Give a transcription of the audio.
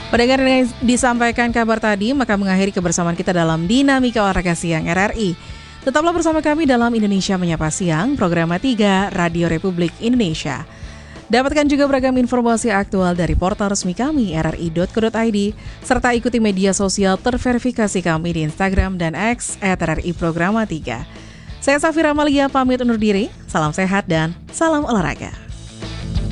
Pendengar yang disampaikan kabar tadi, maka mengakhiri kebersamaan kita dalam Dinamika Olahraga Siang RRI. Tetaplah bersama kami dalam Indonesia Menyapa Siang, program 3 Radio Republik Indonesia. Dapatkan juga beragam informasi aktual dari portal resmi kami, rri.co.id, serta ikuti media sosial terverifikasi kami di Instagram dan X @RRI Programa 3. Saya Safira Amalia pamit undur diri, salam sehat dan salam olahraga.